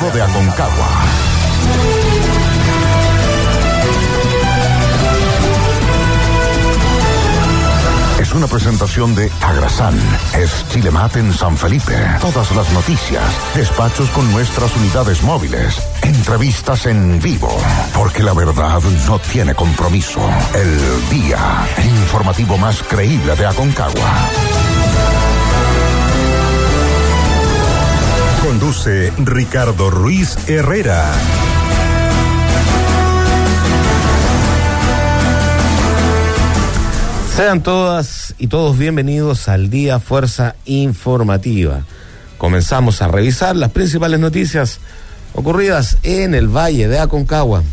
informativo de Aconcagua. Es una presentación de Agrasan, es Chile Mate en San Felipe. Todas las noticias, despachos con nuestras unidades móviles, entrevistas en vivo, porque la verdad no tiene compromiso. El día informativo más creíble de Aconcagua. Conduce Ricardo Ruiz Herrera. Sean todas y todos bienvenidos al Día Fuerza Informativa. Comenzamos a revisar las principales noticias ocurridas en el Valle de Aconcagua.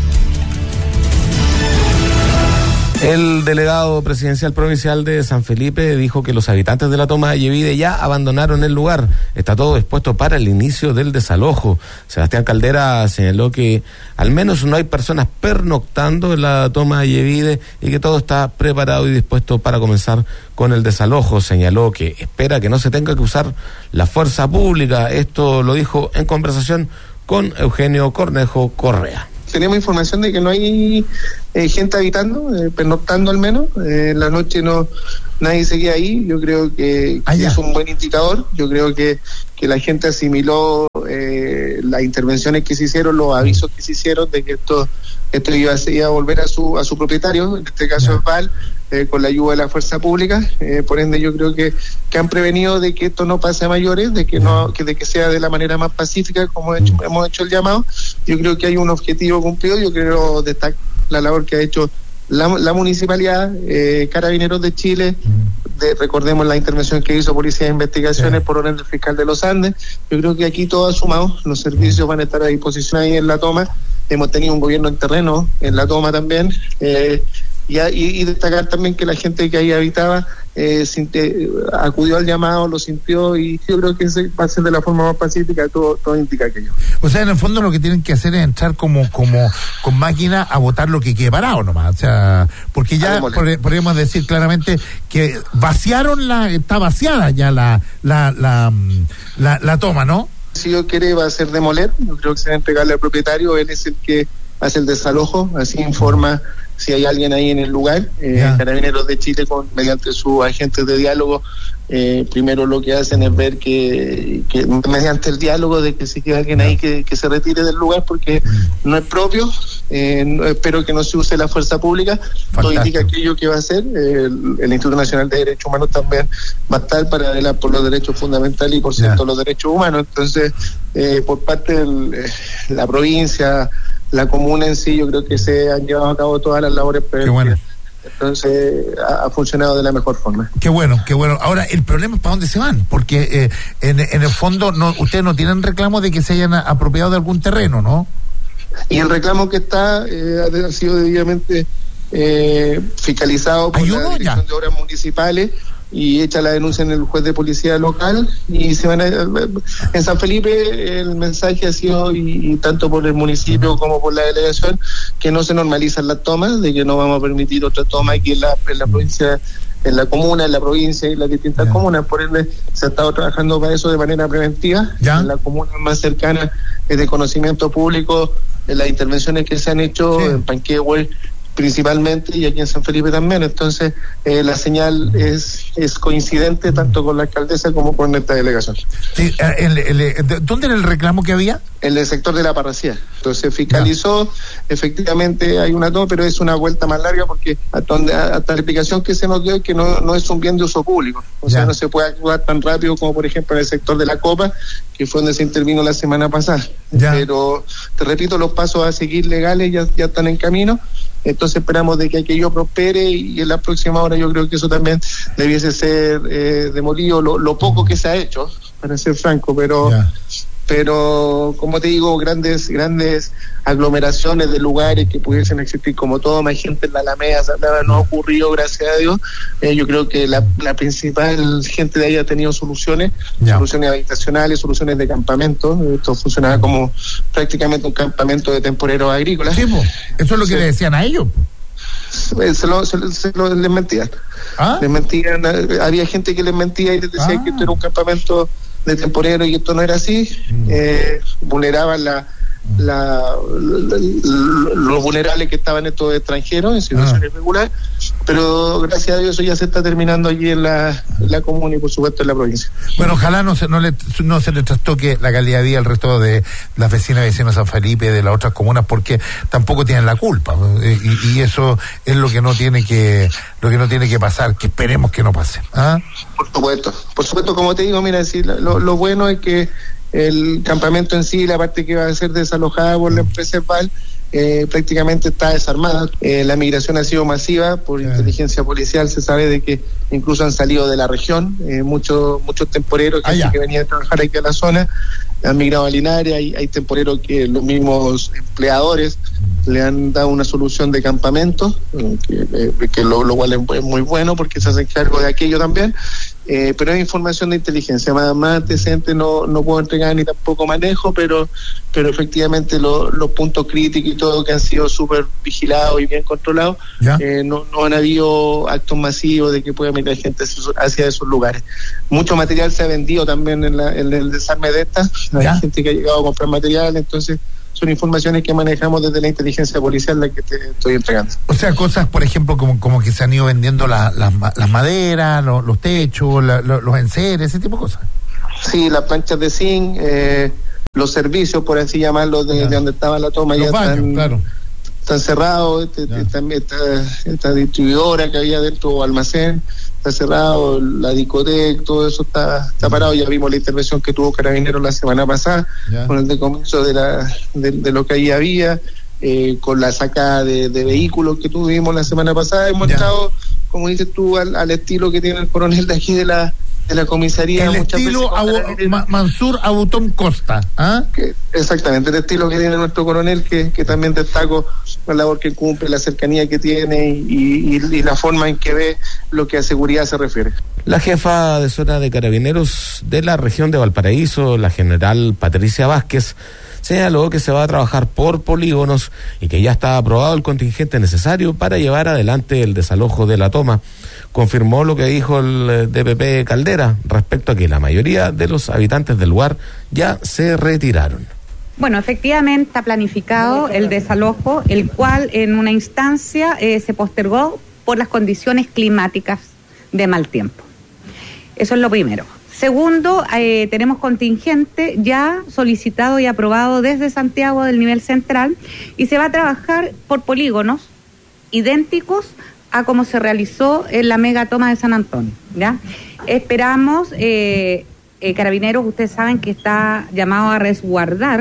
El delegado presidencial provincial de San Felipe dijo que los habitantes de la Toma de Yevide ya abandonaron el lugar. Está todo dispuesto para el inicio del desalojo. Sebastián Caldera señaló que al menos no hay personas pernoctando en la Toma de Yevide y que todo está preparado y dispuesto para comenzar con el desalojo. Señaló que espera que no se tenga que usar la fuerza pública. Esto lo dijo en conversación con Eugenio Cornejo Correa. Tenemos información de que no hay gente habitando, pernoctando al menos. En la noche nadie seguía ahí. Yo creo que es un buen indicador. Yo creo que la gente asimiló las intervenciones que se hicieron, los avisos que se hicieron de que esto iba a volver a su propietario, en este caso es Val, con la ayuda de la fuerza pública. Por ende, yo creo que han prevenido de que esto no pase a mayores, de que sea de la manera más pacífica, como hemos hecho el llamado. Yo creo que hay un objetivo cumplido. Yo quiero destacar la labor que ha hecho la municipalidad, Carabineros de Chile, recordemos la intervención que hizo Policía de Investigaciones por orden del fiscal de los Andes. Yo creo que aquí todo ha sumado, los servicios van a estar a disposición ahí en la Toma. Hemos tenido un gobierno en terreno en la Toma también, y destacar también que la gente que ahí habitaba acudió al llamado, lo sintió, y yo creo que va a ser de la forma más pacífica. Todo indica aquello. O sea, en el fondo lo que tienen que hacer es entrar como con máquina a votar lo que quede parado nomás. O sea, porque ya podríamos decir claramente que está vaciada ya la Toma, ¿no? Si Dios quiere, va a ser demoler. Yo creo que se va a entregarle al propietario. Él es el que hace el desalojo, así informa si hay alguien ahí en el lugar. Carabineros de Chile, mediante sus agentes de diálogo, primero lo que hacen es ver que mediante el diálogo de que si queda alguien ahí que se retire del lugar, porque no es propio. Espero que no se use la fuerza pública. Todo indica aquello que va a hacer. El Instituto Nacional de Derechos Humanos también va a estar para velar por los derechos fundamentales y por cierto los derechos humanos. Entonces, por parte de la provincia, la comuna en sí, yo creo que se han llevado a cabo todas las labores preventivas. Qué bueno. Entonces ha funcionado de la mejor forma. Qué bueno. Ahora, el problema es para dónde se van, porque en el fondo ustedes no tienen reclamo de que se hayan apropiado de algún terreno, ¿no? Y el reclamo que está ha sido debidamente fiscalizado por la Dirección de Obras Municipales y hecha la denuncia en el juez de policía local, y se van en San Felipe el mensaje ha sido, y tanto por el municipio como por la delegación, que no se normalizan las tomas, de que no vamos a permitir otra toma aquí en la provincia, en la comuna, en la provincia y las distintas comunas. Por ende, se ha estado trabajando para eso de manera preventiva. En la comuna más cercana de conocimiento público, en las intervenciones que se han hecho en Panquehue principalmente, y aquí en San Felipe también. Entonces, la señal es coincidente tanto con la alcaldesa como con esta delegación. Sí, ¿dónde era el reclamo que había? En el sector de la Parracía. Entonces, fiscalizó, efectivamente hay una toma, pero es una vuelta más larga, porque hasta la explicación que se nos dio es que no es un bien de uso público. O sea, no se puede actuar tan rápido como, por ejemplo, en el sector de la Copa, que fue donde se intervino la semana pasada. Pero, te repito, los pasos a seguir legales ya están en camino. Entonces esperamos de que aquello prospere, y en la próxima hora yo creo que eso también debiese ser demolido, lo poco que se ha hecho, para ser franco, pero como te digo, grandes aglomeraciones de lugares que pudiesen existir como todo, más gente en la Alameda no ha ocurrido, gracias a Dios. Yo creo que la principal gente de ahí ha tenido soluciones habitacionales, soluciones de campamento. Esto funcionaba como prácticamente un campamento de temporeros agrícolas. Sí, eso es lo que le decían a ellos. Les mentían. Les mentían, había gente que les mentía y les decía que esto era un campamento de temporeros, y esto no era así. Vulneraban los vulnerables que estaban estos extranjeros en situación irregular, pero gracias a Dios eso ya se está terminando allí en la comuna y por supuesto en la provincia. Bueno, ojalá no se le trastoque la calidad de vida al resto de las vecinas y vecinos de San Felipe, de las otras comunas, porque tampoco tienen la culpa, y eso es lo que no tiene que pasar, que esperemos que no pase. Por supuesto, como te digo, mira, sí, lo bueno es que el campamento en sí, la parte que va a ser desalojada por la empresa ESVAL, prácticamente está desarmada. La migración ha sido masiva. Por inteligencia policial se sabe de que incluso han salido de la región muchos temporeros que venían a trabajar aquí a la zona, han migrado a Linares. Hay temporeros que los mismos empleadores le han dado una solución de campamento, que lo cual es muy bueno porque se hacen cargo de aquello también. Pero es información de inteligencia, más antecedentes no puedo entregar ni tampoco manejo, pero efectivamente los puntos críticos y todo que han sido súper vigilados y bien controlados, no han habido actos masivos de que pueda migrar gente hacia esos lugares. Mucho material se ha vendido también en el desarme de estas, hay gente que ha llegado a comprar material, entonces son informaciones que manejamos desde la inteligencia policial, la que te estoy entregando. O sea, cosas, por ejemplo, como que se han ido vendiendo las maderas, los techos, los enseres, ese tipo de cosas. Sí, las planchas de zinc, los servicios, por así llamarlos, de donde estaba la toma, los ya baños, están cerrados. También esta distribuidora que había dentro, o almacén, está cerrado, la discoteca, todo eso está parado. Ya vimos la intervención que tuvo Carabineros la semana pasada, con el decomiso de lo que ahí había, con la sacada de vehículos que tuvimos la semana pasada. Hemos estado, como dices tú, al estilo que tiene el coronel de aquí de la comisaría. El estilo Mansur Abutón Costa. Exactamente, el estilo que tiene nuestro coronel, que también destaco la labor que cumple, la cercanía que tiene y la forma en que ve lo que a seguridad se refiere. La jefa de zona de Carabineros de la región de Valparaíso, la general Patricia Vázquez, señaló que se va a trabajar por polígonos y que ya está aprobado el contingente necesario para llevar adelante el desalojo de la toma. Confirmó lo que dijo el DPP Caldera respecto a que la mayoría de los habitantes del lugar ya se retiraron. Bueno, efectivamente está planificado el desalojo, el cual en una instancia se postergó por las condiciones climáticas de mal tiempo. Eso es lo primero. Segundo, tenemos contingente ya solicitado y aprobado desde Santiago del nivel central, y se va a trabajar por polígonos idénticos a como se realizó en la mega toma de San Antonio, ¿ya? Esperamos, Carabineros, ustedes saben que está llamado a resguardar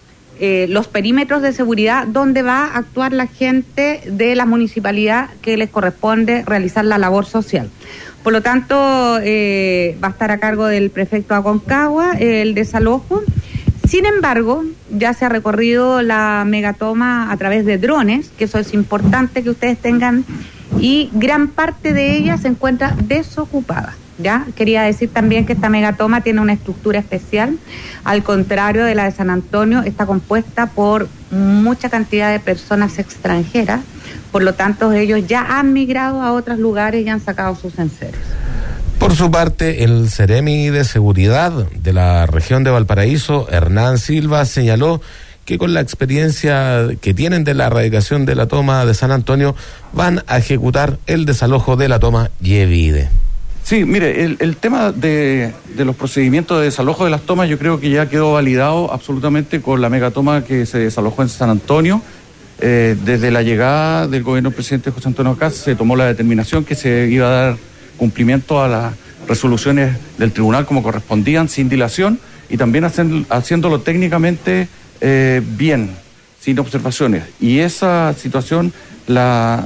los perímetros de seguridad donde va a actuar la gente de la municipalidad que les corresponde realizar la labor social. Por lo tanto, va a estar a cargo del prefecto Aconcagua el desalojo. Sin embargo, ya se ha recorrido la megatoma a través de drones, que eso es importante que ustedes tengan, y gran parte de ella se encuentra desocupada. ¿Ya? Quería decir también que esta megatoma tiene una estructura especial, al contrario de la de San Antonio, está compuesta por mucha cantidad de personas extranjeras, por lo tanto ellos ya han migrado a otros lugares y han sacado sus enseres. Por su parte, el Seremi de Seguridad de la región de Valparaíso, Hernán Silva, señaló que con la experiencia que tienen de la erradicación de la toma de San Antonio, van a ejecutar el desalojo de la toma Yevide. Sí, mire, el tema de los procedimientos de desalojo de las tomas yo creo que ya quedó validado absolutamente con la megatoma que se desalojó en San Antonio. Desde la llegada del gobierno del presidente José Antonio Kast se tomó la determinación que se iba a dar cumplimiento a las resoluciones del tribunal como correspondían, sin dilación, y también haciéndolo técnicamente bien, sin observaciones. Y esa situación la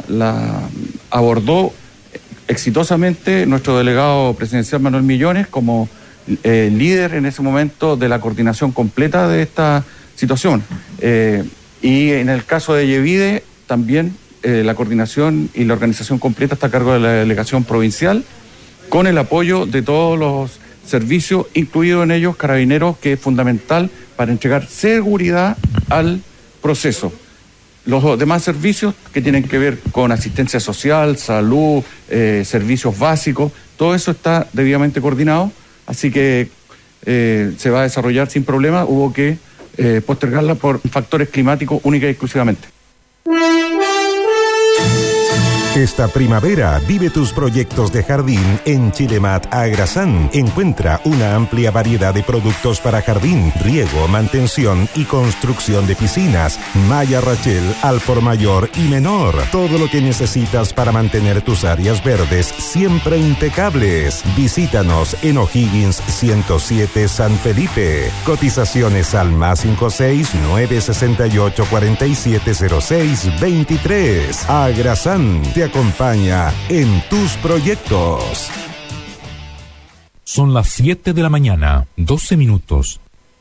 abordó exitosamente nuestro delegado presidencial Manuel Millones como líder en ese momento de la coordinación completa de esta situación. Y en el caso de Yevide también la coordinación y la organización completa está a cargo de la delegación provincial, con el apoyo de todos los servicios, incluido en ellos Carabineros, que es fundamental para entregar seguridad al proceso. Los demás servicios que tienen que ver con asistencia social, salud, servicios básicos, todo eso está debidamente coordinado, así que se va a desarrollar sin problema. Hubo que postergarla por factores climáticos única y exclusivamente. Esta primavera vive tus proyectos de jardín en Chilemat Agrasan. Encuentra una amplia variedad de productos para jardín, riego, mantención y construcción de piscinas, malla Rachel al por mayor y menor. Todo lo que necesitas para mantener tus áreas verdes siempre impecables. Visítanos en O'Higgins 107 San Felipe. Cotizaciones al +56 968 4706 23. Agrasan te acompaña en tus proyectos. Son las 7 de la mañana, 12 minutos.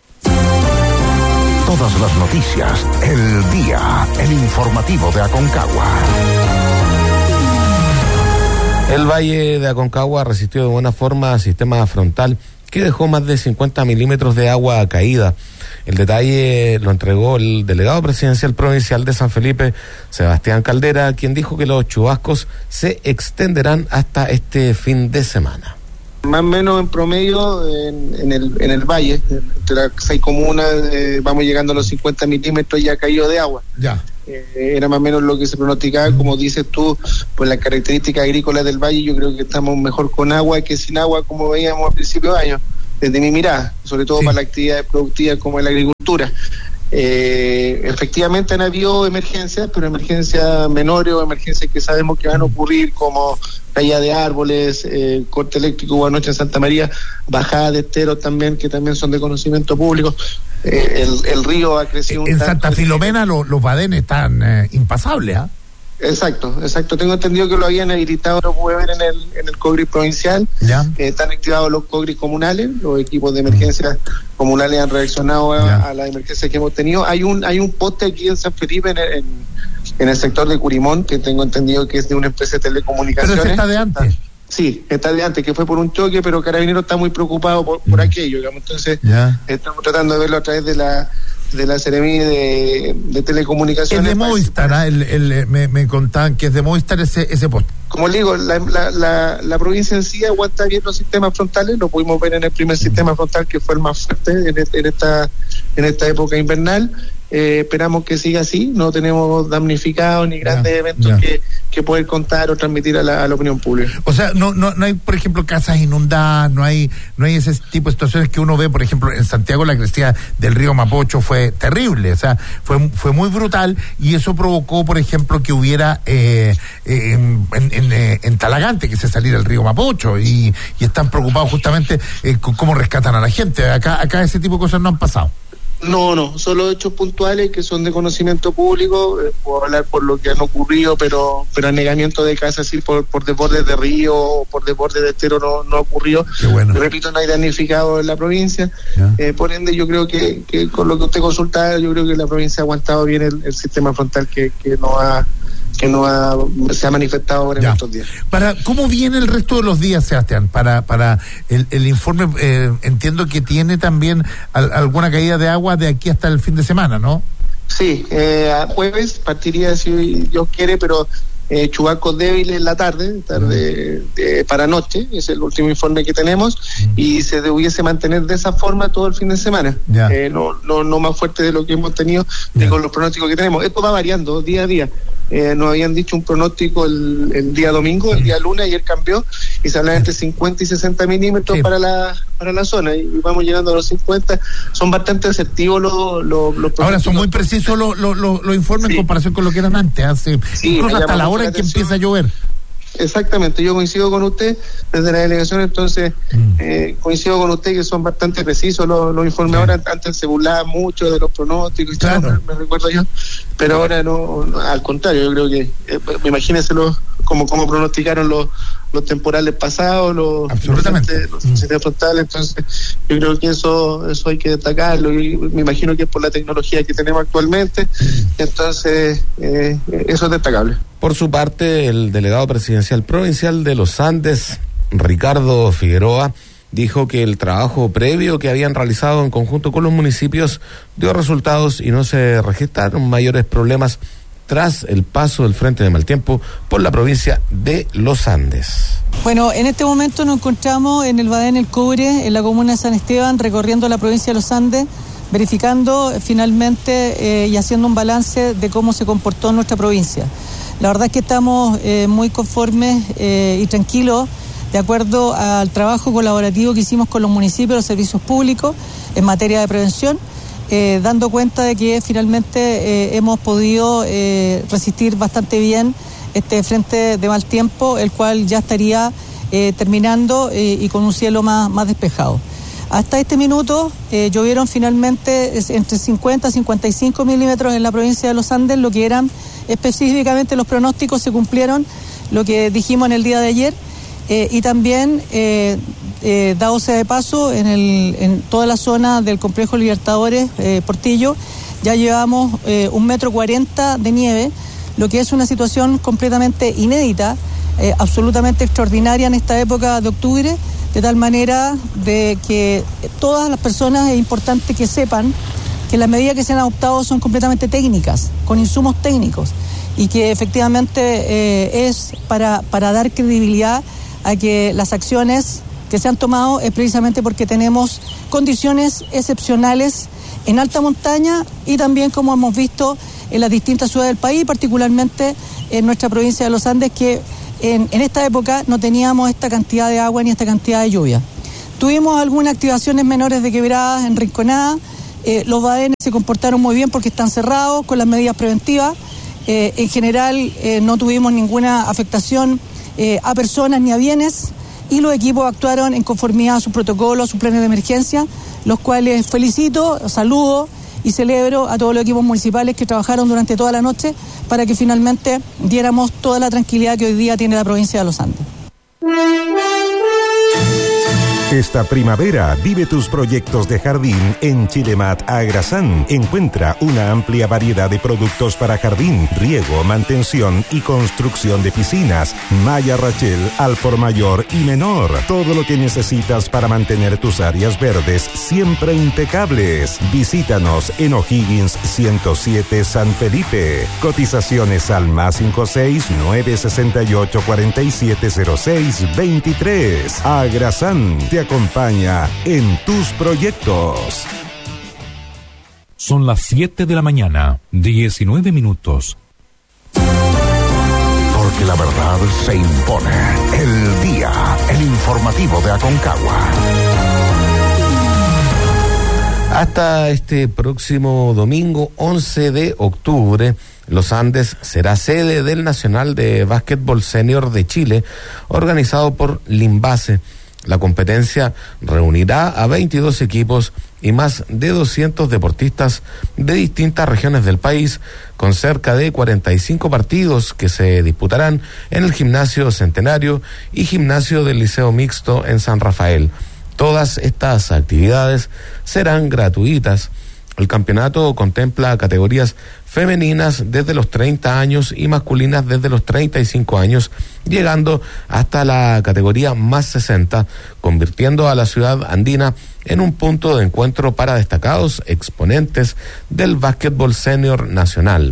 Todas las noticias, el día, el informativo de Aconcagua. El Valle de Aconcagua resistió de buena forma al sistema frontal que dejó más de 50 milímetros de agua caída. El detalle lo entregó el delegado presidencial provincial de San Felipe, Sebastián Caldera, quien dijo que los chubascos se extenderán hasta este fin de semana. Más o menos en promedio en el valle, entre las 6 comunas, vamos llegando a los 50 milímetros ya caído de agua. Ya. Era más o menos lo que se pronosticaba, como dices tú, pues las características agrícolas del valle. Yo creo que estamos mejor con agua que sin agua, como veíamos al principio de año, desde mi mirada, sobre todo para la actividad productiva como la agricultura. Efectivamente han habido emergencias, pero emergencias menores o emergencias que sabemos que van a ocurrir, como caída de árboles, corte eléctrico hubo anoche en Santa María, bajada de esteros también, que también son de conocimiento público. El río ha crecido en Santa Filomena los badenes están impasables, ¿ah? Exacto. Tengo entendido que lo habían habilitado, lo pude ver en el COGRI provincial. Están activados los COGRI comunales, los equipos de emergencia comunales han reaccionado a la emergencia que hemos tenido. Hay un poste aquí en San Felipe, en el sector de Curimón, que tengo entendido que es de una empresa de telecomunicaciones. ¿Pero ese está de antes? Sí, está de antes, que fue por un choque, pero Carabineros está muy preocupado por aquello, digamos. Entonces, estamos tratando de verlo a través de la Seremi de telecomunicaciones. Es de Movistar, me contaban que es de Movistar ese poste. Como le digo, la provincia en sí aguanta bien los sistemas frontales, lo pudimos ver en el primer sistema frontal, que fue el más fuerte en esta época invernal. Esperamos que siga así, no tenemos damnificados ni grandes eventos que poder contar o transmitir a la opinión pública. O sea, no hay, por ejemplo, casas inundadas, no hay ese tipo de situaciones que uno ve, por ejemplo, en Santiago. La crecida del río Mapocho fue terrible, o sea, fue muy brutal, y eso provocó, por ejemplo, que hubiera en Talagante que se saliera el río Mapocho, y están preocupados justamente con cómo rescatan a la gente. Acá ese tipo de cosas no han pasado. No, solo hechos puntuales que son de conocimiento público. Puedo hablar por lo que han ocurrido, pero anegamiento de casas así por desbordes de río o por desbordes de estero no ha ocurrido. Qué bueno. Repito, no hay damnificado en la provincia. Por ende, yo creo que con lo que usted consulta, yo creo que la provincia ha aguantado bien el sistema frontal que se ha manifestado ahora en estos días. ¿Cómo viene el resto de los días, Sebastián? Para el informe, entiendo que tiene también alguna caída de agua de aquí hasta el fin de semana, ¿no? Sí, a jueves partiría, si Dios quiere, pero chubascos débiles en la tarde para noche, es el último informe que tenemos, y se debiese mantener de esa forma todo el fin de semana. No más fuerte de lo que hemos tenido con los pronósticos que tenemos. Esto va variando día a día. Nos habían dicho un pronóstico el día domingo, el día lunes, ayer cambió, y se hablaba entre 50 y 60 milímetros para la zona, y vamos llegando a los 50. Son bastante asertivos los ahora son muy precisos los informes en comparación con lo que eran antes, incluso hasta la hora en que empieza a llover. Exactamente, yo coincido con usted desde la delegación, entonces coincido con usted que son bastante precisos los informes. Ahora antes se burlaba mucho de los pronósticos, me recuerdo yo, pero ahora no, al contrario, yo creo que imagínense como pronosticaron los temporales pasados, los sistemas frontales. Entonces yo creo que eso hay que destacarlo, y me imagino que es por la tecnología que tenemos actualmente. Entonces eso es destacable. Por su parte, el delegado presidencial provincial de los Andes, Ricardo Figueroa, dijo que el trabajo previo que habían realizado en conjunto con los municipios dio resultados y no se registraron mayores problemas tras el paso del frente de mal tiempo por la provincia de Los Andes. Bueno, en este momento nos encontramos en el Badén El Cobre, en la comuna de San Esteban, recorriendo la provincia de Los Andes, verificando finalmente y haciendo un balance de cómo se comportó nuestra provincia. La verdad es que estamos muy conformes y tranquilos de acuerdo al trabajo colaborativo que hicimos con los municipios, los servicios públicos en materia de prevención, dando cuenta de que finalmente hemos podido resistir bastante bien este frente de mal tiempo, el cual ya estaría terminando y con un cielo más despejado. Hasta este minuto llovieron finalmente entre 50 y 55 milímetros en la provincia de Los Andes, lo que eran específicamente los pronósticos se cumplieron, lo que dijimos en el día de ayer, y también, dado sea de paso, en toda la zona del complejo Libertadores, Portillo, ya llevamos 1,40 metros de nieve, lo que es una situación completamente inédita, absolutamente extraordinaria en esta época de octubre, de tal manera de que todas las personas es importante que sepan que las medidas que se han adoptado son completamente técnicas, con insumos técnicos, y que efectivamente es para dar credibilidad a que las acciones que se han tomado es precisamente porque tenemos condiciones excepcionales en alta montaña y también, como hemos visto, en las distintas ciudades del país, particularmente en nuestra provincia de Los Andes, que en esta época no teníamos esta cantidad de agua ni esta cantidad de lluvia. Tuvimos algunas activaciones menores de quebradas en Rinconada, los badenes se comportaron muy bien porque están cerrados con las medidas preventivas, en general no tuvimos ninguna afectación a personas ni a bienes, y los equipos actuaron en conformidad a sus protocolos, a sus planes de emergencia, los cuales felicito, saludo y celebro a todos los equipos municipales que trabajaron durante toda la noche para que finalmente diéramos toda la tranquilidad que hoy día tiene la provincia de Los Andes. Esta primavera vive tus proyectos de jardín en Chilemat Agrasán. Encuentra una amplia variedad de productos para jardín, riego, mantención y construcción de piscinas, malla Rachel al por mayor y menor. Todo lo que necesitas para mantener tus áreas verdes siempre impecables. Visítanos en O'Higgins 107 San Felipe. Cotizaciones al +56 968 4706 23. Agrasán te acompaña en tus proyectos. Son las 7 de la mañana, 19 minutos. Porque la verdad se impone. El día, el informativo de Aconcagua. Hasta este próximo domingo, 11 de octubre, Los Andes será sede del Nacional de Básquetbol Senior de Chile, organizado por Limbase. La competencia reunirá a 22 equipos y más de 200 deportistas de distintas regiones del país, con cerca de 45 partidos que se disputarán en el Gimnasio Centenario y Gimnasio del Liceo Mixto en San Rafael. Todas estas actividades serán gratuitas. El campeonato contempla categorías femeninas desde los 30 años y masculinas desde los 35 años, llegando hasta la categoría más 60, convirtiendo a la ciudad andina en un punto de encuentro para destacados exponentes del básquetbol senior nacional.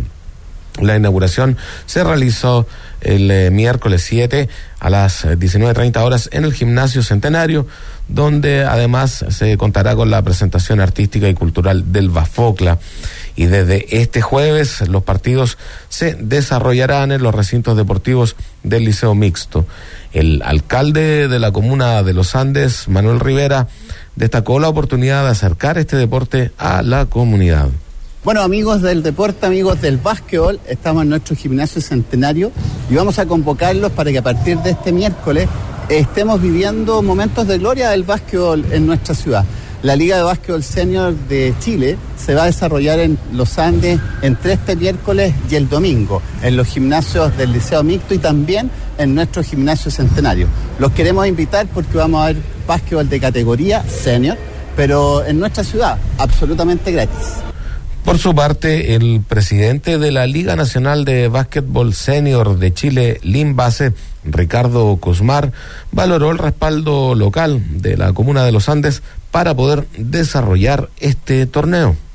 La inauguración se realizó el miércoles 7 a las 19:30 horas en el Gimnasio Centenario, donde además se contará con la presentación artística y cultural del Bafocla. Y desde este jueves los partidos se desarrollarán en los recintos deportivos del Liceo Mixto. El alcalde de la comuna de Los Andes, Manuel Rivera, destacó la oportunidad de acercar este deporte a la comunidad. Bueno, amigos del deporte, amigos del básquetbol, estamos en nuestro Gimnasio Centenario y vamos a convocarlos para que a partir de este miércoles estemos viviendo momentos de gloria del básquetbol en nuestra ciudad. La Liga de Básquetbol Senior de Chile se va a desarrollar en Los Andes entre este miércoles y el domingo, en los gimnasios del Liceo Mixto y también en nuestro Gimnasio Centenario. Los queremos invitar porque vamos a ver básquetbol de categoría senior, pero en nuestra ciudad, absolutamente gratis. Por su parte, el presidente de la Liga Nacional de Básquetbol Senior de Chile, Limbase, Ricardo Cusmar, valoró el respaldo local de la comuna de Los Andes para poder desarrollar este torneo.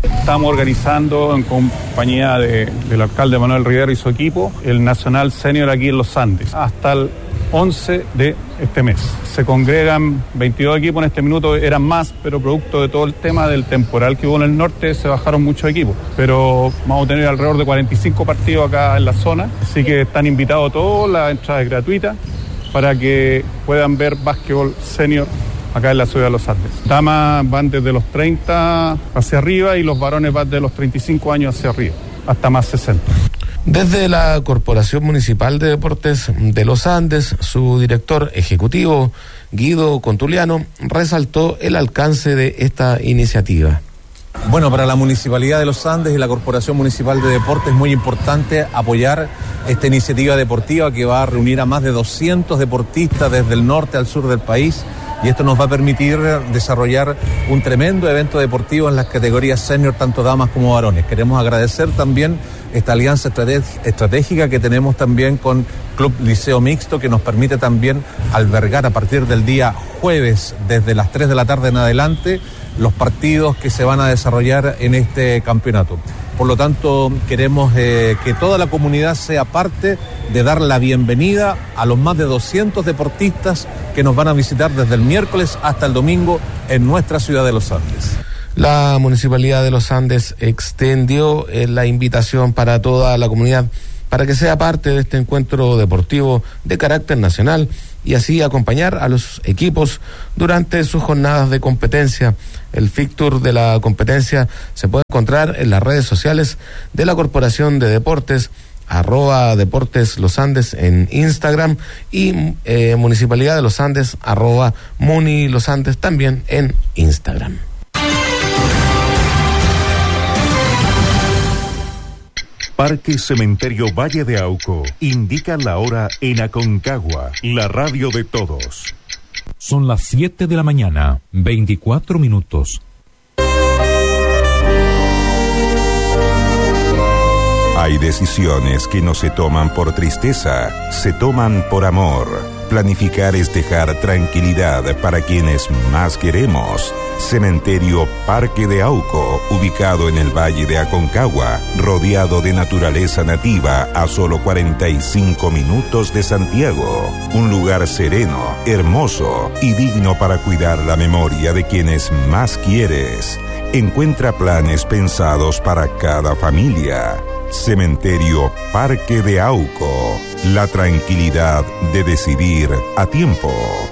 Estamos organizando en compañía del alcalde Manuel Rivera y su equipo el Nacional Senior aquí en los Andes hasta el 11 de este mes. Se congregan 22 equipos en este minuto, eran más, pero producto de todo el tema del temporal que hubo en el norte se bajaron muchos equipos. Pero vamos a tener alrededor de 45 partidos acá en la zona, así que están invitados todos, la entrada es gratuita para que puedan ver básquetbol senior acá en la ciudad de Los Andes. Damas van desde los 30 hacia arriba y los varones van de los 35 años hacia arriba, hasta más 60. Desde la Corporación Municipal de Deportes de Los Andes, su director ejecutivo, Guido Contuliano, resaltó el alcance de esta iniciativa. Bueno, para la Municipalidad de Los Andes y la Corporación Municipal de Deportes es muy importante apoyar esta iniciativa deportiva que va a reunir a más de 200 deportistas desde el norte al sur del país. Y esto nos va a permitir desarrollar un tremendo evento deportivo en las categorías senior, tanto damas como varones. Queremos agradecer también esta alianza estratégica que tenemos también con Club Liceo Mixto, que nos permite también albergar a partir del día jueves, desde las 3 de la tarde en adelante, los partidos que se van a desarrollar en este campeonato. Por lo tanto, queremos que toda la comunidad sea parte de dar la bienvenida a los más de 200 deportistas que nos van a visitar desde el miércoles hasta el domingo en nuestra ciudad de Los Andes. La Municipalidad de Los Andes extendió la invitación para toda la comunidad para que sea parte de este encuentro deportivo de carácter nacional y así acompañar a los equipos durante sus jornadas de competencia. El fixture de la competencia se puede encontrar en las redes sociales de la Corporación de Deportes, @Deportes Los Andes en Instagram y Municipalidad de Los Andes, @Muni Los Andes también en Instagram. Parque Cementerio Valle de Auco indica la hora en Aconcagua, la radio de todos. Son las 7 de la mañana, 24 minutos. Hay decisiones que no se toman por tristeza, se toman por amor. Planificar es dejar tranquilidad para quienes más queremos. Cementerio Parque de Auco, ubicado en el Valle de Aconcagua, rodeado de naturaleza nativa a solo 45 minutos de Santiago. Un lugar sereno, hermoso y digno para cuidar la memoria de quienes más quieres. Encuentra planes pensados para cada familia. Cementerio Parque de Auco, la tranquilidad de decidir a tiempo.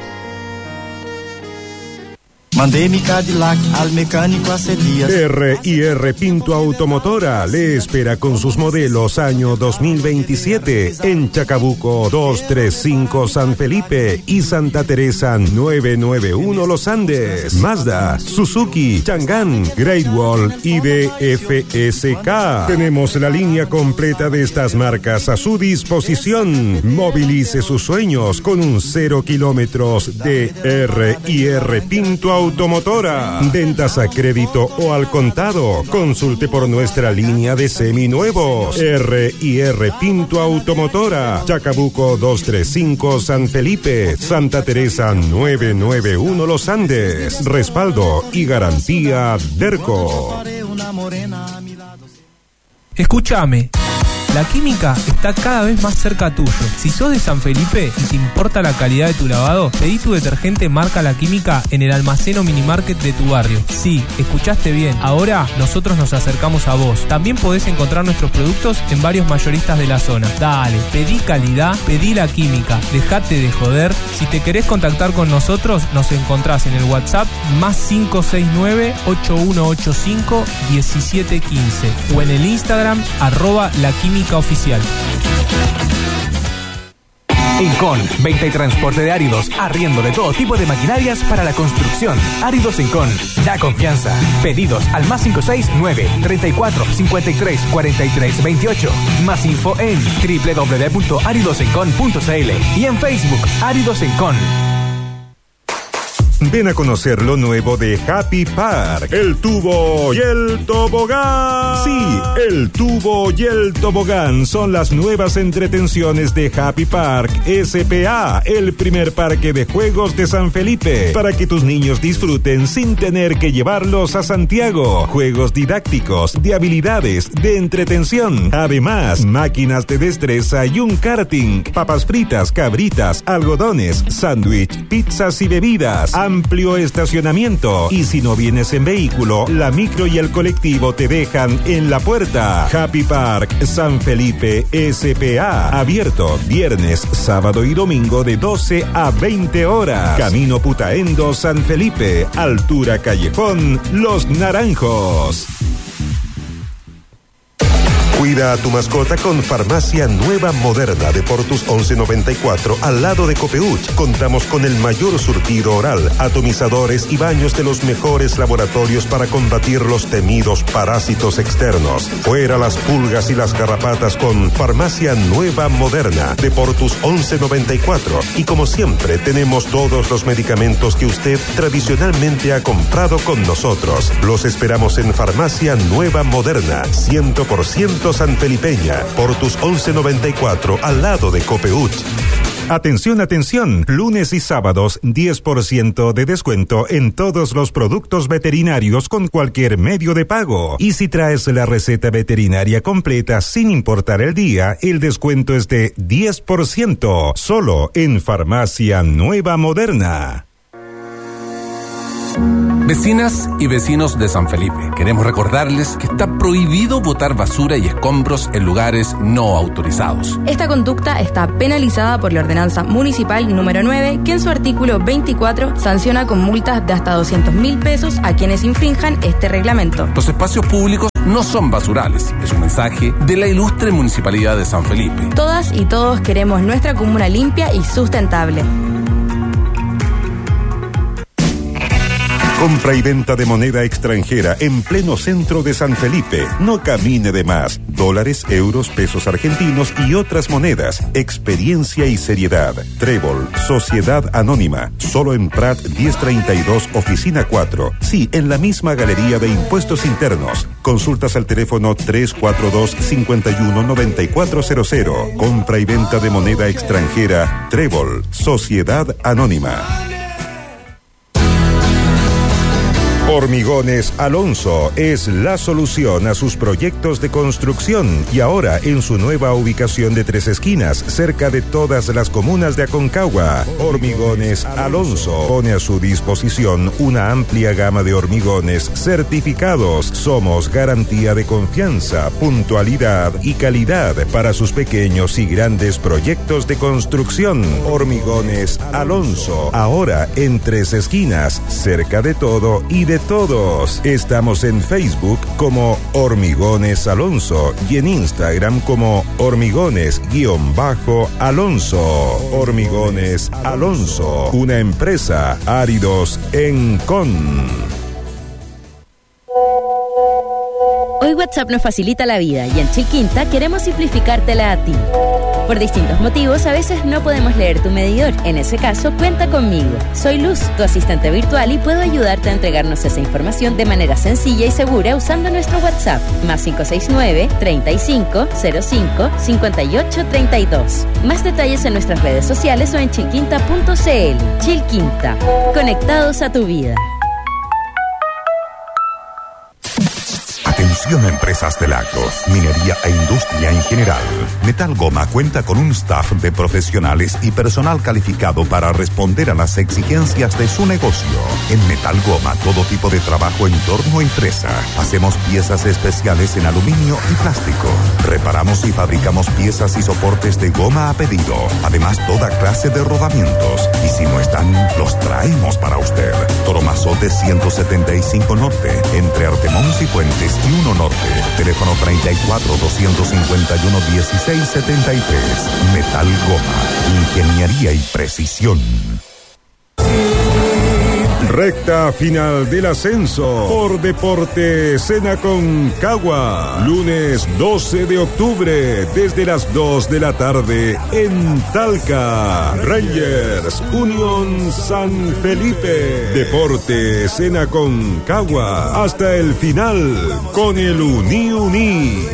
Mandé mi Cadillac al mecánico hace días. R&R Pinto Automotora le espera con sus modelos año 2027 en Chacabuco 235 San Felipe y Santa Teresa 991 Los Andes. Mazda, Suzuki, Chang'an, Great Wall y DFSK. Tenemos la línea completa de estas marcas a su disposición. Movilice sus sueños con un 0 kilómetros de R&R Pinto Automotora. Ventas a crédito o al contado. Consulte por nuestra línea de seminuevos. R&R Pinto Automotora. Chacabuco 235 San Felipe. Santa Teresa 991 Los Andes. Respaldo y garantía Derco. Escúchame. La Química está cada vez más cerca tuyo. Si sos de San Felipe y te importa la calidad de tu lavado, pedí tu detergente marca La Química en el almacén o minimarket de tu barrio. Sí, escuchaste bien. Ahora nosotros nos acercamos a vos. También podés encontrar nuestros productos en varios mayoristas de la zona. Dale, pedí calidad, pedí La Química. Dejate de joder. Si te querés contactar con nosotros, nos encontrás en el WhatsApp +569 8185 1715 o en el Instagram @laquímica oficial. Incon, venta y transporte de áridos, arriendo de todo tipo de maquinarias para la construcción. Áridos Incon, da confianza. Pedidos al +569 34 53 43 28. Más info en www.aridosencon.cl y en Facebook Áridos Incon. Ven a conocer lo nuevo de Happy Park. El tubo y el tobogán. Sí, el tubo y el tobogán son las nuevas entretenciones de Happy Park SPA, el primer parque de juegos de San Felipe, para que tus niños disfruten sin tener que llevarlos a Santiago. Juegos didácticos, de habilidades, de entretención. Además, máquinas de destreza y un karting. Papas fritas, cabritas, algodones, sándwich, pizzas y bebidas. Amplio estacionamiento. Y si no vienes en vehículo, la micro y el colectivo te dejan en la puerta. Happy Park San Felipe SPA. Abierto viernes, sábado y domingo de 12 a 20 horas. Camino Putaendo San Felipe. Altura Callejón Los Naranjos. Cuida a tu mascota con Farmacia Nueva Moderna de Portus 1194 al lado de Copeuch. Contamos con el mayor surtido oral, atomizadores y baños de los mejores laboratorios para combatir los temidos parásitos externos. Fuera las pulgas y las garrapatas con Farmacia Nueva Moderna de Portus 1194. Y como siempre, tenemos todos los medicamentos que usted tradicionalmente ha comprado con nosotros. Los esperamos en Farmacia Nueva Moderna, 100% sanfelipeña, Portus 1194, al lado de Copeuch. Atención, atención, lunes y sábados 10% de descuento en todos los productos veterinarios con cualquier medio de pago. Y si traes la receta veterinaria completa sin importar el día, el descuento es de 10%, solo en Farmacia Nueva Moderna. Vecinas y vecinos de San Felipe, queremos recordarles que está prohibido botar basura y escombros en lugares no autorizados. Esta conducta está penalizada por la Ordenanza Municipal número 9, que en su artículo 24 sanciona con multas de hasta 200.000 pesos a quienes infrinjan este reglamento. Los espacios públicos no son basurales, es un mensaje de la ilustre Municipalidad de San Felipe. Todas y todos queremos nuestra comuna limpia y sustentable. Compra y venta de moneda extranjera en pleno centro de San Felipe. No camine de más. Dólares, euros, pesos argentinos y otras monedas. Experiencia y seriedad. Trébol, Sociedad Anónima. Solo en Prat 1032, Oficina 4. Sí, en la misma Galería de Impuestos Internos. Consultas al teléfono 342-519400. Compra y venta de moneda extranjera. Trébol, Sociedad Anónima. Hormigones Alonso es la solución a sus proyectos de construcción y ahora en su nueva ubicación de Tres Esquinas, cerca de todas las comunas de Aconcagua. Hormigones Alonso pone a su disposición una amplia gama de hormigones certificados. Somos garantía de confianza, puntualidad y calidad para sus pequeños y grandes proyectos de construcción. Hormigones Alonso, ahora en Tres Esquinas, cerca de todo y de todos. Estamos en Facebook como Hormigones Alonso y en Instagram como Hormigones_Alonso. Hormigones Alonso, una empresa Áridos Encon. Hoy WhatsApp nos facilita la vida y en Chilquinta queremos simplificártela a ti. Por distintos motivos, a veces no podemos leer tu medidor. En ese caso, cuenta conmigo. Soy Luz, tu asistente virtual, y puedo ayudarte a entregarnos esa información de manera sencilla y segura usando nuestro WhatsApp, más 569-3505-5832. Más detalles en nuestras redes sociales o en chilquinta.cl. Chilquinta, conectados a tu vida. Atención a empresas del agro, minería e industria en general. Metal Goma cuenta con un staff de profesionales y personal calificado para responder a las exigencias de su negocio. En Metal Goma, todo tipo de trabajo en torno y fresa. Hacemos piezas especiales en aluminio y plástico. Reparamos y fabricamos piezas y soportes de goma a pedido. Además, toda clase de rodamientos. Y si no están, los traemos para usted. Toromazote 175 Norte, entre Artemón y Puentes y 1 Norte. Teléfono 34-251-1673. Metal Goma. Ingeniería y precisión. Recta final del ascenso por Deportes en Aconcagua. Lunes 12 de octubre desde las 2 de la tarde en Talca. Rangers Unión San Felipe. Deportes en Aconcagua hasta el final con el Uni.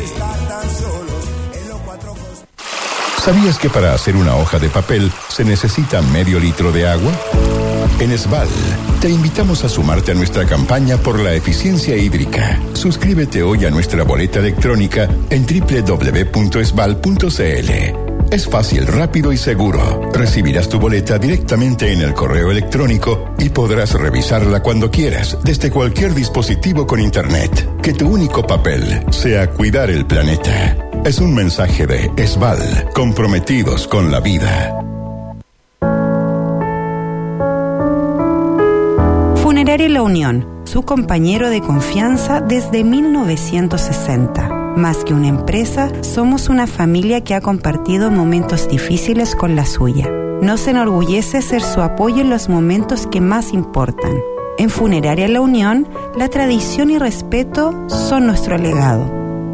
¿Sabías que para hacer una hoja de papel se necesita medio litro de agua? En Esval, te invitamos a sumarte a nuestra campaña por la eficiencia hídrica. Suscríbete hoy a nuestra boleta electrónica en www.esval.cl. Es fácil, rápido y seguro. Recibirás tu boleta directamente en el correo electrónico y podrás revisarla cuando quieras, desde cualquier dispositivo con internet. Que tu único papel sea cuidar el planeta. Es un mensaje de Esval, comprometidos con la vida. Funeraria La Unión, su compañero de confianza desde 1960. Más que una empresa, somos una familia que ha compartido momentos difíciles con la suya. Nos enorgullece ser su apoyo en los momentos que más importan. En Funeraria La Unión, la tradición y respeto son nuestro legado.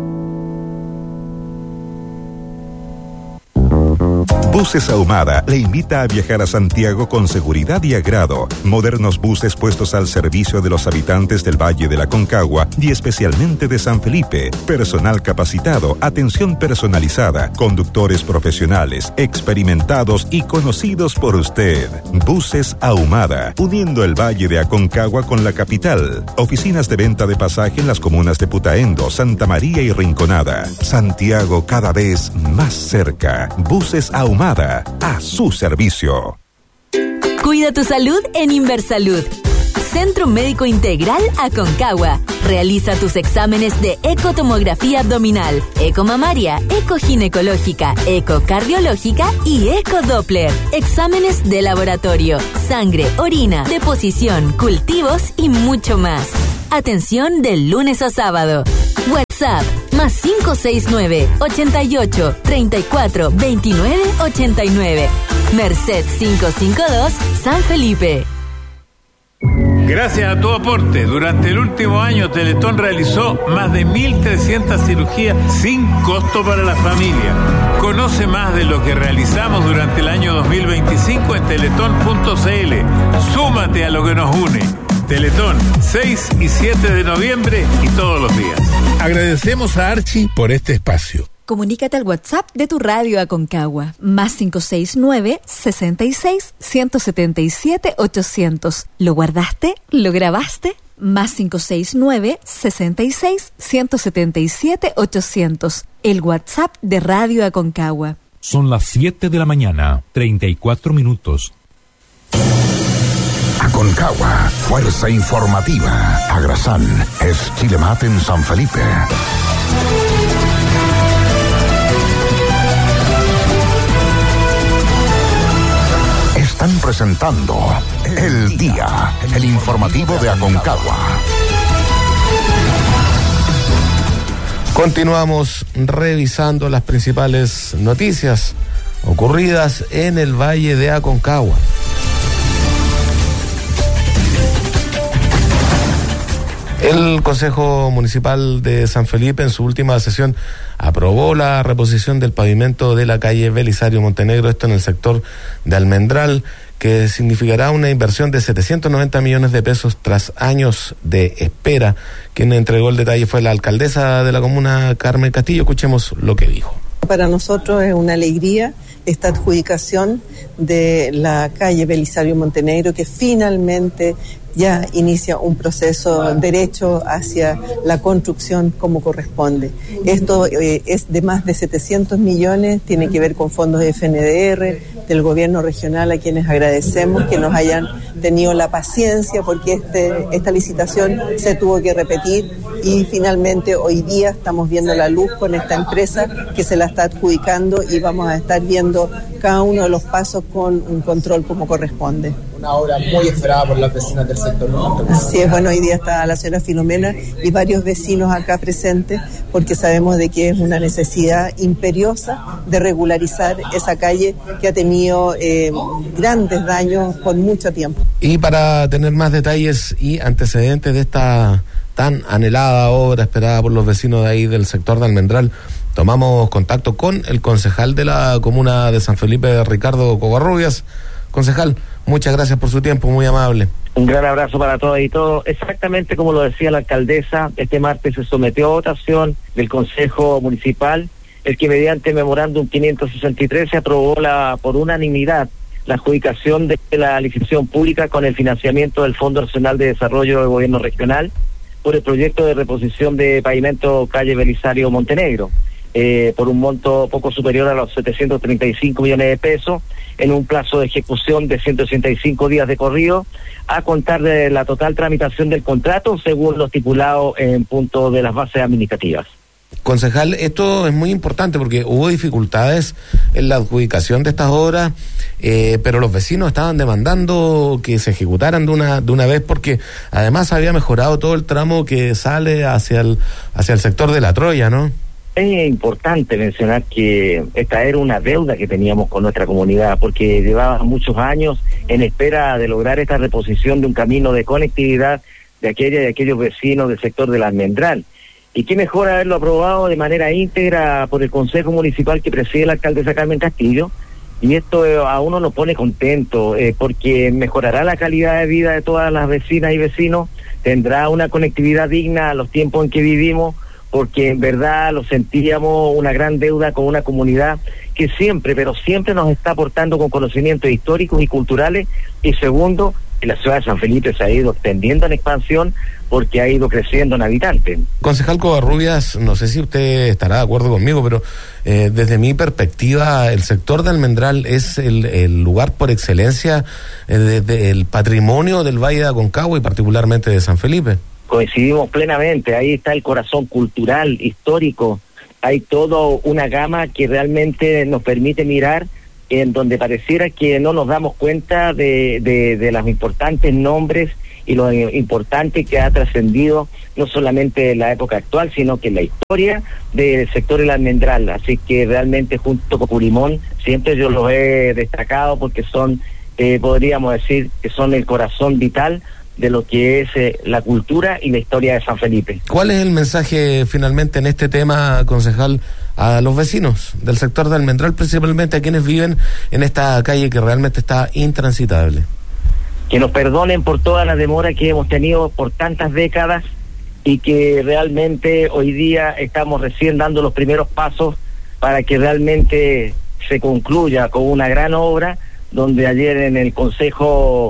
Buses Ahumada le invita a viajar a Santiago con seguridad y agrado. Modernos buses puestos al servicio de los habitantes del Valle de la Aconcagua y especialmente de San Felipe. Personal capacitado, atención personalizada, conductores profesionales, experimentados y conocidos por usted. Buses Ahumada, uniendo el Valle de Aconcagua con la capital. Oficinas de venta de pasaje en las comunas de Putaendo, Santa María y Rinconada. Santiago cada vez más cerca. Buses Ahumada, a su servicio. Cuida tu salud en Inversalud. Centro Médico Integral Aconcagua. Realiza tus exámenes de ecotomografía abdominal, ecomamaria, ecoginecológica, ecocardiológica y ecodoppler. Exámenes de laboratorio, sangre, orina, deposición, cultivos y mucho más. Atención de lunes a sábado. WhatsApp más 569-88-34-29-89. Merced 552, San Felipe. Gracias a tu aporte, durante el último año Teletón realizó más de 1.300 cirugías sin costo para la familia. Conoce más de lo que realizamos durante el año 2025 en teletón.cl. Súmate a lo que nos une. Teletón, 6 y 7 de noviembre y todos los días. Agradecemos a Archie por este espacio. Comunícate al WhatsApp de tu radio Aconcagua, más 569-66-177-800. ¿Lo guardaste? ¿Lo grabaste? Más 569-66-177-800. El WhatsApp de Radio Aconcagua. Son las 7 de la mañana, 34 minutos. Aconcagua, fuerza informativa. Agrasán es Chilemat en San Felipe. Están presentando El Día, el informativo de Aconcagua. Continuamos revisando las principales noticias ocurridas en el Valle de Aconcagua. El Consejo Municipal de San Felipe en su última sesión aprobó la reposición del pavimento de la calle Belisario Montenegro, esto en el sector de Almendral, que significará una inversión de 790 millones de pesos tras años de espera. Quien entregó el detalle fue la alcaldesa de la comuna, Carmen Castillo. Escuchemos lo que dijo. Para nosotros es una alegría esta adjudicación de la calle Belisario Montenegro, que finalmente ya inicia un proceso derecho hacia la construcción como corresponde. Esto es de más de 700 millones, tiene que ver con fondos de FNDR, del gobierno regional, a quienes agradecemos que nos hayan tenido la paciencia, porque esta licitación se tuvo que repetir y finalmente hoy día estamos viendo la luz con esta empresa que se la está adjudicando y vamos a estar viendo cada uno de los pasos con un control como corresponde. Una obra muy esperada por las vecinas del sector norte. Así es, bueno, hoy día está la señora Filomena y varios vecinos acá presentes porque sabemos de que es una necesidad imperiosa de regularizar esa calle que ha tenido grandes daños por mucho tiempo. Y para tener más detalles y antecedentes de esta tan anhelada obra esperada por los vecinos de ahí del sector de Almendral, tomamos contacto con el concejal de la comuna de San Felipe, Ricardo Covarrubias. Concejal, muchas gracias por su tiempo, muy amable. Un gran abrazo para todos y todos. Exactamente como lo decía la alcaldesa, este martes se sometió a votación del Consejo Municipal, el que mediante memorándum 563 se aprobó por unanimidad la adjudicación de la licitación pública con el financiamiento del Fondo Nacional de Desarrollo del Gobierno Regional por el proyecto de reposición de pavimento calle Belisario Montenegro, por un monto poco superior a los 735 millones de pesos, en un plazo de ejecución de 185 días de corrido, a contar de la total tramitación del contrato, según lo estipulado en punto de las bases administrativas. Concejal, esto es muy importante porque hubo dificultades en la adjudicación de estas obras, pero los vecinos estaban demandando que se ejecutaran de una vez porque además había mejorado todo el tramo que sale hacia el sector de La Troya, ¿no? Es importante mencionar que esta era una deuda que teníamos con nuestra comunidad, porque llevaba muchos años en espera de lograr esta reposición de un camino de conectividad de aquella y aquellos vecinos del sector del Almendral. Y qué mejor haberlo aprobado de manera íntegra por el Consejo Municipal que preside la alcaldesa Carmen Castillo, y esto a uno lo pone contento, porque mejorará la calidad de vida de todas las vecinas y vecinos, tendrá una conectividad digna a los tiempos en que vivimos, porque en verdad lo sentíamos una gran deuda con una comunidad que siempre, pero siempre nos está aportando con conocimientos históricos y culturales, y segundo, que la ciudad de San Felipe se ha ido extendiendo en expansión porque ha ido creciendo en habitantes. Concejal Covarrubias, no sé si usted estará de acuerdo conmigo, pero desde mi perspectiva, el sector de Almendral es el lugar por excelencia del patrimonio del Valle de Aconcagua y particularmente de San Felipe. Coincidimos plenamente, ahí está el corazón cultural, histórico, hay toda una gama que realmente nos permite mirar en donde pareciera que no nos damos cuenta de los importantes nombres y lo importante que ha trascendido no solamente en la época actual, sino que en la historia del sector del Almendral. Así que realmente junto con Purimón siempre yo los he destacado porque son, podríamos decir, que son el corazón vital de lo que es la cultura y la historia de San Felipe. ¿Cuál es el mensaje finalmente en este tema, concejal, a los vecinos del sector de Almendral, principalmente a quienes viven en esta calle que realmente está intransitable? Que nos perdonen por todas las demoras que hemos tenido por tantas décadas y que realmente hoy día estamos recién dando los primeros pasos para que realmente se concluya con una gran obra, donde ayer en el Consejo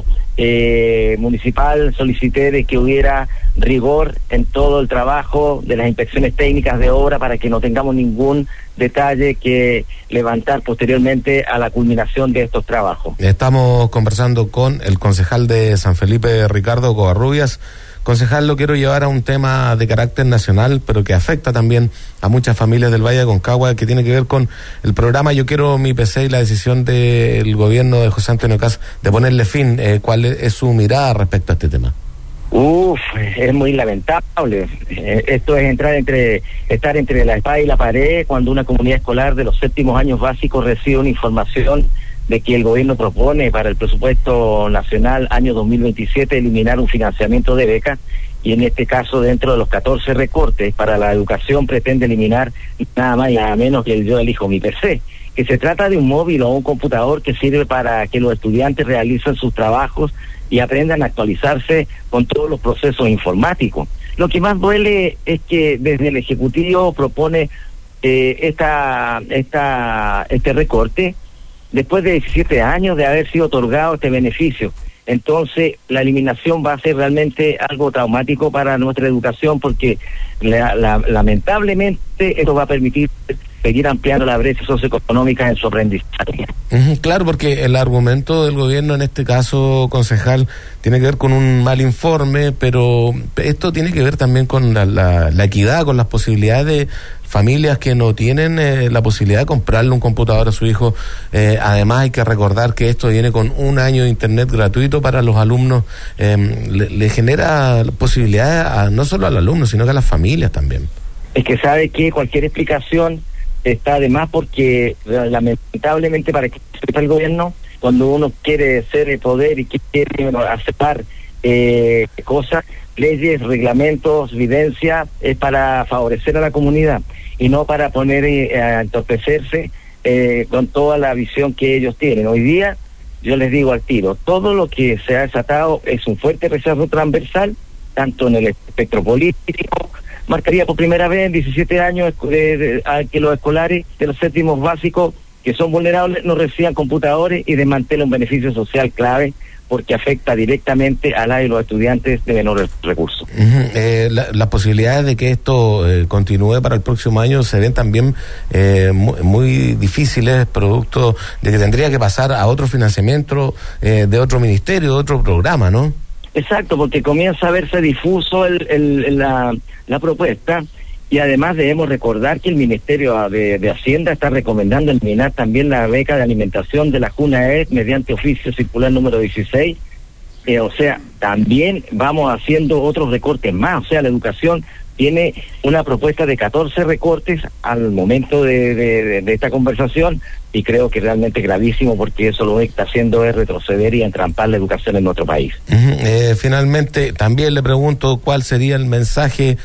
Municipal solicité de que hubiera rigor en todo el trabajo de las inspecciones técnicas de obra para que no tengamos ningún detalle que levantar posteriormente a la culminación de estos trabajos. Estamos conversando con el concejal de San Felipe, Ricardo Covarrubias. Concejal, lo quiero llevar a un tema de carácter nacional, pero que afecta también a muchas familias del Valle de Aconcagua, que tiene que ver con el programa Yo Quiero Mi PC y la decisión del gobierno de José Antonio Caz de ponerle fin. ¿Cuál es su mirada respecto a este tema? Es muy lamentable. Esto es estar entre la espada y la pared cuando una comunidad escolar de los séptimos años básicos recibe una información de que el gobierno propone para el presupuesto nacional año 2027 eliminar un financiamiento de becas, y en este caso dentro de los 14 recortes para la educación pretende eliminar nada más y nada menos que el Yo Elijo Mi PC, que se trata de un móvil o un computador que sirve para que los estudiantes realicen sus trabajos y aprendan a actualizarse con todos los procesos informáticos. Lo que más duele es que desde el Ejecutivo propone este recorte después de 17 años de haber sido otorgado este beneficio. Entonces, la eliminación va a ser realmente algo traumático para nuestra educación, porque lamentablemente esto va a permitir seguir ampliando la brecha socioeconómica en su aprendizaje. Claro, porque el argumento del gobierno en este caso, concejal, tiene que ver con un mal informe, pero esto tiene que ver también con la equidad, con las posibilidades de familias que no tienen la posibilidad de comprarle un computador a su hijo. Además hay que recordar que esto viene con 1 año de internet gratuito para los alumnos. Le genera posibilidades no solo al alumno, sino que a las familias también. Es que sabe que cualquier explicación está de más, porque lamentablemente para que sepa el gobierno, cuando uno quiere ser el poder y quiere aceptar cosas, leyes, reglamentos, evidencia, es para favorecer a la comunidad y no para poner a entorpecerse con toda la visión que ellos tienen. Hoy día, yo les digo al tiro, todo lo que se ha desatado es un fuerte rechazo transversal, tanto en el espectro político. Marcaría por primera vez en 17 años que los escolares de los séptimos básicos que son vulnerables no reciban computadores y desmantela un beneficio social clave, porque afecta directamente a la y los estudiantes de menores recursos. Las posibilidades de que esto continúe para el próximo año se ven también muy difíciles, producto de que tendría que pasar a otro financiamiento de otro ministerio, de otro programa, ¿no? Exacto, porque comienza a verse difuso la propuesta, y además debemos recordar que el Ministerio de Hacienda está recomendando eliminar también la beca de alimentación de la JUNAED mediante oficio circular número 16. O sea, también vamos haciendo otros recortes más. O sea, la educación tiene una propuesta de 14 recortes al momento de esta conversación, y creo que realmente gravísimo, porque eso lo que está haciendo es retroceder y entrampar la educación en nuestro país. Finalmente, también le pregunto cuál sería el mensaje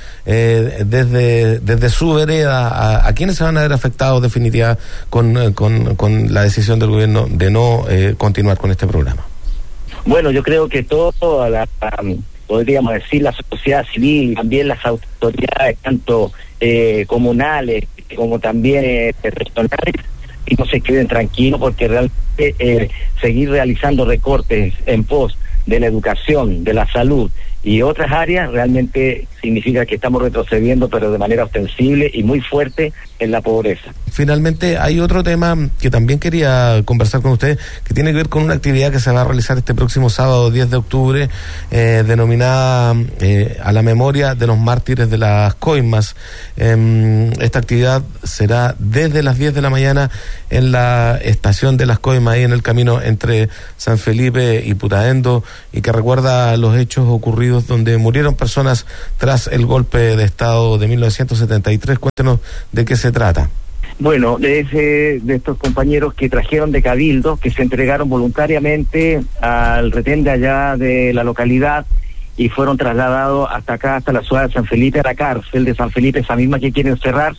desde su vereda a quienes se van a ver afectados definitiva con la decisión del gobierno de no continuar con este programa. Bueno, yo creo que toda podríamos decir la sociedad civil, también las autoridades, tanto comunales como también regionales, y no se queden tranquilos, porque realmente seguir realizando recortes en pos de la educación, de la salud y otras áreas, realmente significa que estamos retrocediendo, pero de manera ostensible y muy fuerte, en la pobreza. Finalmente, hay otro tema que también quería conversar con usted, que tiene que ver con una actividad que se va a realizar este próximo sábado 10 de octubre, denominada a la memoria de los mártires de las coimas. Esta actividad será desde las 10 de la mañana en la estación de las coimas, ahí en el camino entre San Felipe y Putaendo, y que recuerda los hechos ocurridos donde murieron personas tras el golpe de Estado de 1973. Cuéntenos de qué se trata. Bueno, de estos compañeros que trajeron de Cabildo, que se entregaron voluntariamente al retén de allá de la localidad y fueron trasladados hasta acá, hasta la ciudad de San Felipe, a la cárcel de San Felipe, esa misma que quieren cerrar,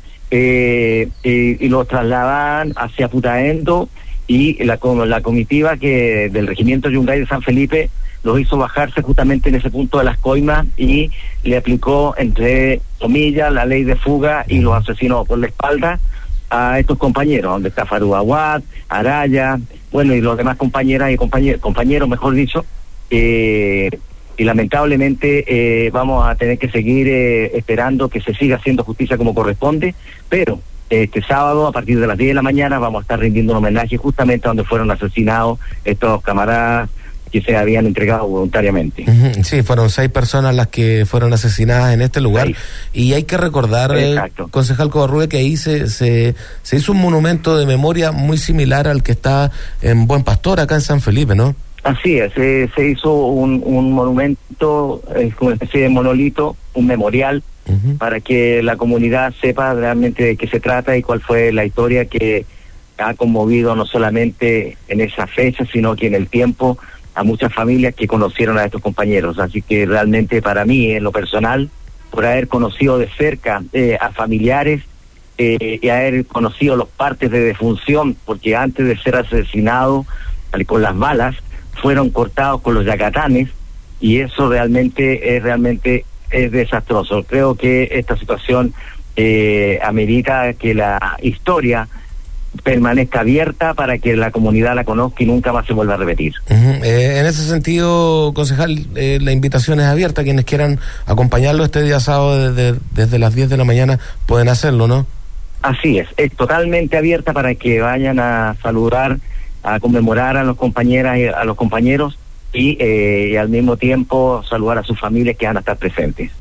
y los trasladan hacia Putaendo, y la comitiva que del regimiento Yungay de San Felipe los hizo bajarse justamente en ese punto de las coimas y le aplicó, entre comillas, la ley de fuga, y los asesinó por la espalda a estos compañeros, donde está Farú Aguad, Araya, bueno, y los demás compañeras y compañeros, mejor dicho, y lamentablemente vamos a tener que seguir esperando que se siga haciendo justicia como corresponde, pero este sábado a partir de las 10 de la mañana vamos a estar rindiendo un homenaje justamente a donde fueron asesinados estos camaradas que se habían entregado voluntariamente. Sí, fueron 6 personas las que fueron asesinadas en este lugar. 6. Y hay que recordar, concejal Covarrubias, que ahí se hizo un monumento de memoria muy similar al que está en Buen Pastor, acá en San Felipe, ¿no? Así es, se hizo un monumento, como una especie de monolito, un memorial, para que la comunidad sepa realmente de qué se trata y cuál fue la historia que ha conmovido no solamente en esa fecha, sino que en el tiempo a muchas familias que conocieron a estos compañeros. Así que realmente para mí, en lo personal, por haber conocido de cerca a familiares y haber conocido los partes de defunción, porque antes de ser asesinados con las balas, fueron cortados con los yacatanes, y eso realmente es desastroso. Creo que esta situación amerita que la historia permanezca abierta para que la comunidad la conozca y nunca más se vuelva a repetir. En ese sentido, concejal, la invitación es abierta. Quienes quieran acompañarlo este día sábado desde las 10 de la mañana pueden hacerlo, ¿no? Así es totalmente abierta para que vayan a saludar, a conmemorar a los compañeras y a los compañeros y al mismo tiempo saludar a sus familias que van a estar presentes.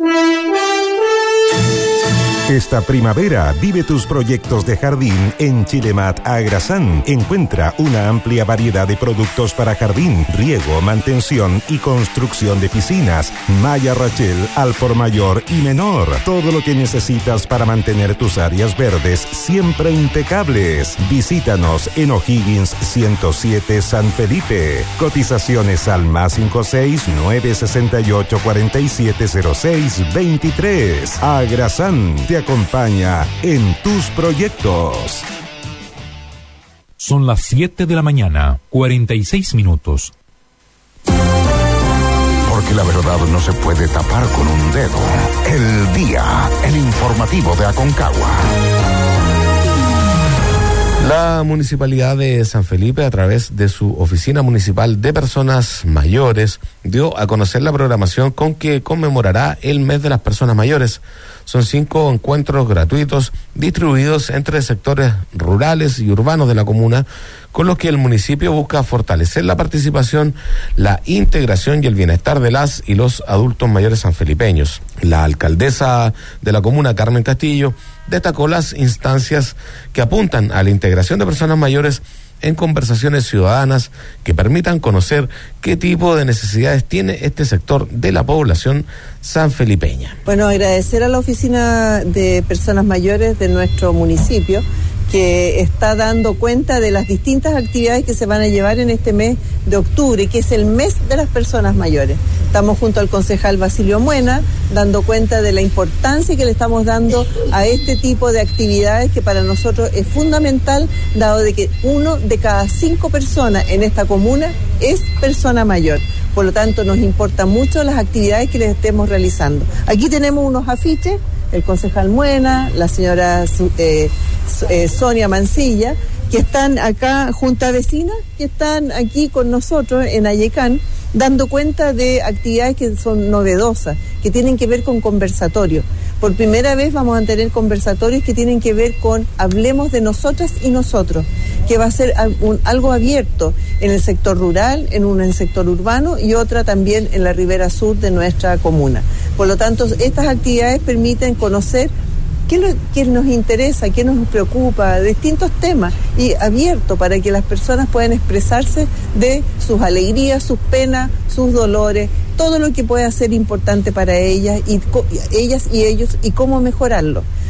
Esta primavera vive tus proyectos de jardín en Chilemat Agrasan. Encuentra una amplia variedad de productos para jardín, riego, mantención y construcción de piscinas. Malla Rachel al por mayor y menor. Todo lo que necesitas para mantener tus áreas verdes siempre impecables. Visítanos en O'Higgins 107 San Felipe. Cotizaciones al +56 968 4706 23. Agrasan te acompaña en tus proyectos. Son las 7 de la mañana, 46 minutos. Porque la verdad no se puede tapar con un dedo. El día, el informativo de Aconcagua. La Municipalidad de San Felipe, a través de su Oficina Municipal de Personas Mayores, dio a conocer la programación con que conmemorará el Mes de las Personas Mayores. Son 5 encuentros gratuitos distribuidos entre sectores rurales y urbanos de la comuna, con los que el municipio busca fortalecer la participación, la integración y el bienestar de las y los adultos mayores sanfelipeños. La alcaldesa de la comuna, Carmen Castillo, destacó las instancias que apuntan a la integración de personas mayores en conversaciones ciudadanas que permitan conocer qué tipo de necesidades tiene este sector de la población sanfelipeña. Bueno, agradecer a la Oficina de Personas Mayores de nuestro municipio, que está dando cuenta de las distintas actividades que se van a llevar en este mes de octubre, que es el mes de las personas mayores. Estamos junto al concejal Basilio Muena, dando cuenta de la importancia que le estamos dando a este tipo de actividades, que para nosotros es fundamental, dado de que 1 de cada 5 personas en esta comuna es persona mayor. Por lo tanto, nos importan mucho las actividades que les estemos realizando. Aquí tenemos unos afiches, el concejal Muena, la señora Sonia Mancilla, que están acá, junta vecina, que están aquí con nosotros en Ayecán, dando cuenta de actividades que son novedosas, que tienen que ver con conversatorios. Por primera vez vamos a tener conversatorios que tienen que ver con hablemos de nosotras y nosotros, que va a ser algo abierto en el sector rural, en el sector urbano y otra también en la ribera sur de nuestra comuna. Por lo tanto, estas actividades permiten conocer qué nos interesa, qué nos preocupa, distintos temas, y abierto para que las personas puedan expresarse de sus alegrías, sus penas, sus dolores, todo lo que pueda ser importante para ellas y ellos y cómo mejorarlo.